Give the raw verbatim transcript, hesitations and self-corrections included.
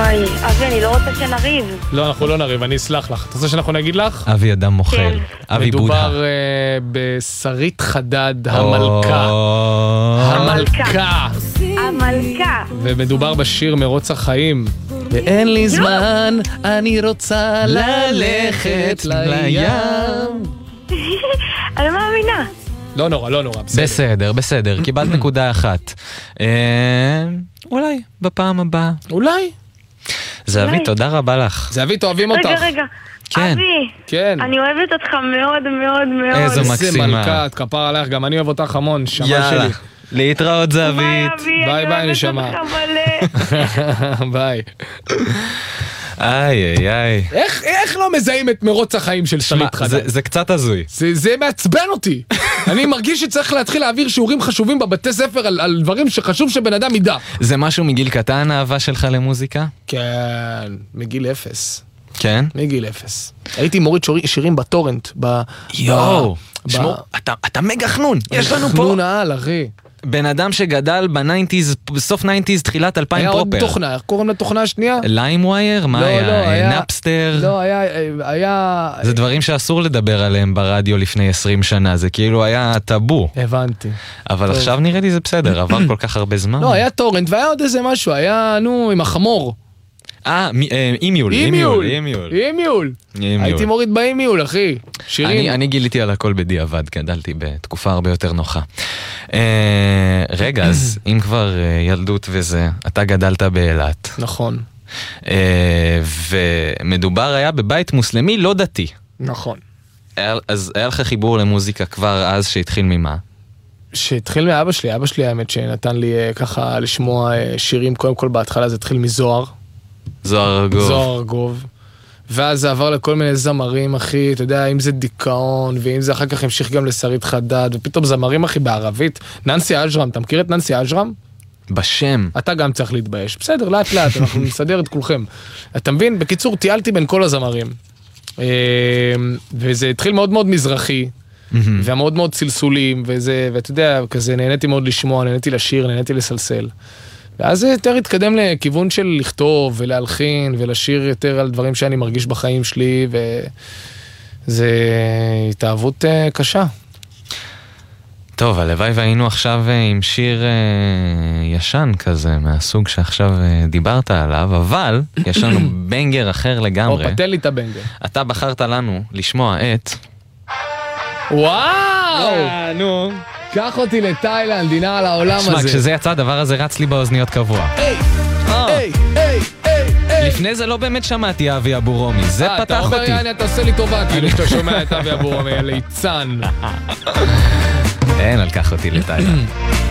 וואי, אבי, אני לא רוצה שנריב. לא, אנחנו לא נריב, אני אסלח לך. אתה רוצה שאנחנו נגיד לך? אבי אדם מוחל. אבי בודה. מדובר בשרית חדד, המלכה. המלכה. המלכה. ומדובר בשיר מרוץ החיים. ואין לי זמן, אני רוצה ללכת לים. אני לא מאמינה. לא נורא, לא נורא, בסדר. בסדר, בסדר, קיבלת נקודה אחת. אולי, בפעם הבאה. אולי. זהבית, תודה רבה לך. זהבית, אוהבים אותך. רגע, רגע. כן. אבי, כן. אני אוהבת אותך מאוד מאוד מאוד. איזו מקסימה. איזה מלכה, כפר עליך, גם אני אוהב אותך המון, שמה יאללה. שלי. להתראות זהבית. ביי ביי נשמה. ביי. איי איי איי. איך, איך לא מזהים את מרוץ החיים של שרית חדד? זה, זה קצת הזוי. זה, זה מעצבן אותי. אני מרגיש שצריך להתחיל להעביר שיעורים חשובים בבתי ספר על, על דברים שחשוב שבן אדם ידע. זה משהו מגיל קטן, האהבה שלך למוזיקה? כן, מגיל אפס. כן? מגיל אפס. הייתי מוריד שירים בטורנט. ב... יואו. ב... שמו, אתה, אתה מגה חנון. יש לנו פה... חנון העל, אחי. בן אדם שגדל בניינטיז, בסוף ניינטיז, תחילת אלפיים היה פרופר. עוד תוכנה, איך קוראים לתוכנה השנייה? ליים ווייר? מה לא, היה? לא, היה... נאפסטר? לא, היה... היה... זה דברים שאסור לדבר עליהם ברדיו לפני עשרים שנה, זה כאילו היה טאבו. הבנתי. אבל טוב. עכשיו נראה לי זה בסדר, עבר כל כך הרבה זמן. לא, היה טורנט והיה עוד איזה משהו, היה, נו, עם החמור. אה, אימיול, אימיול, אימיול. אימיול. הייתי מוריד באימיול, אחי. שירים. אני, אני גיליתי על הכל בדיעבד, גדלתי בתקופה הרבה יותר נוחה. אה, רגע, אז אם כבר ילדות וזה, אתה גדלת באילת. נכון. אה, ומדובר היה בבית מוסלמי לא דתי. נכון. היה, אז היה לך חיבור למוזיקה כבר אז שהתחיל ממה? שהתחיל מאבא שלי, אבא שלי האמת שנתן לי ככה לשמוע שירים, קודם כל בהתחלה זה התחיל מזוהר. זוהר ארגוב. זוהר ארגוב. ואז זה עבר לכל מיני זמרים, אחי, אתה יודע, אם זה דיכאון, ואם זה אחר כך המשיך גם לשרית חדד, ופתאום זמרים, אחי, בערבית. ננסי אג'רם, אתה מכיר את ננסי אג'רם? בשם. אתה גם צריך להתבייש. בסדר, לאט לאט, אנחנו נסדר את כולכם. אתה מבין? בקיצור, טיילתי בין כל הזמרים. וזה התחיל מאוד מאוד מזרחי, והמאוד מאוד צלסולים, וזה, ואתה יודע, כזה, נהניתי מאוד לשמוע, נהניתי לשיר, נהניתי לסלסל. ואז זה יותר התקדם לכיוון של לכתוב ולהלחין ולשיר יותר על דברים שאני מרגיש בחיים שלי, וזה התאהבות קשה. טוב, הלוואי והיינו עכשיו עם שיר ישן כזה, מהסוג שעכשיו דיברת עליו, אבל יש לנו בנגר אחר לגמרי. או, פתן לי את הבנגר. אתה בחרת לנו לשמוע את... וואו! נו... קח אותי לתאילנד, דינה על העולם הזה. שמע, כשזה יצא, הדבר הזה רץ לי באוזניות קבוע. היי, היי, היי, היי. לפני זה לא באמת שמעתי אבי אבו רומי, זה פתח אותי. אתה אומר, יעני, אתה עושה לי טובה, כאילו שאתה שומע את אבי אבו רומי, ליצן. אין, על כך אותי לתאילנד.